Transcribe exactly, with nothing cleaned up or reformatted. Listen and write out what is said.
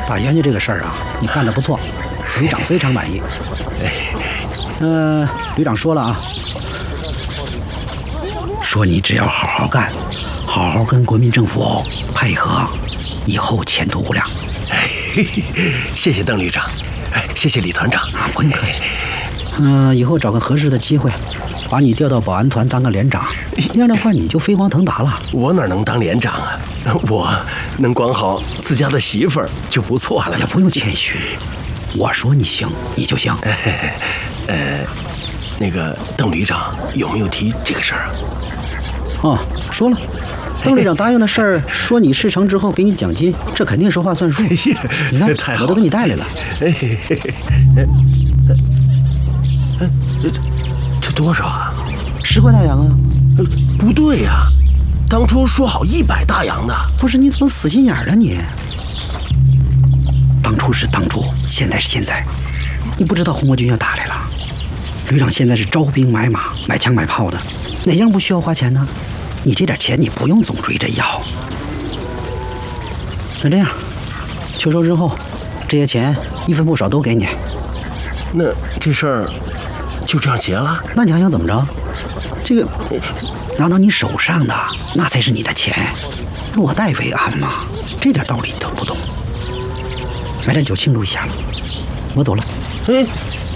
大冤家这个事儿啊，你干得不错，旅长非常满意。呃，旅长说了啊，说你只要好好干，好好跟国民政府配合，以后前途无量。 谢谢邓旅长，谢谢李团长啊，不用客气。嗯、呃，以后找个合适的机会，把你调到保安团当个连长，那样的话你就飞黄腾达了。 我哪能当连长啊？我能管好自家的媳妇儿就不错了。 哎呀，不用谦虚，我说你行，你就行。 呃，那个邓旅长有没有提这个事儿啊？ 哦，说了，邓旅长答应的事儿，说你事成之后给你奖金，这肯定说话算数。你看，我都给你带来了。 哎嘿嘿嘿，哎，这这多少啊？ 十块大洋啊？ 呃，不对呀、啊，当初说好一百大洋的。 不是，你怎么死心眼儿了你？当初是当初，现在是现在。你不知道红国军要打来了，旅长现在是招兵买马、买枪买炮的，哪样不需要花钱呢？你这点钱你不用总追着要。那这样，秋收之后，这些钱一分不少都给你。 那这事儿就这样结了？ 那你还想怎么着？这个拿到你手上的，那才是你的钱，落袋为安嘛，这点道理你都不懂。买点酒庆祝一下，我走了。 哎，